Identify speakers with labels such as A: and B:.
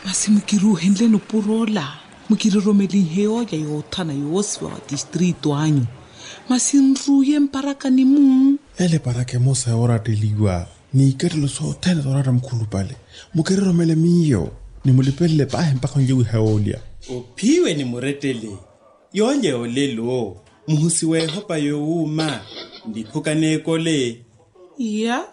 A: Masi mukiru henle no purola. Mukiri romeli heo ya yotana yoswa wa district wanyu. Masi nruye mparaka ni mu.
B: Ele parake mosa ora deliwa. Ni ketlo so tele ora mkhulu pale. Mukiri romele miyo. Ni mulipele pahe mpaka njewi haolia.
C: Upiwe ni muretele. Yonye olelo. Muhusiwe hopa yo uma. Ndipukane kole.
A: Ya.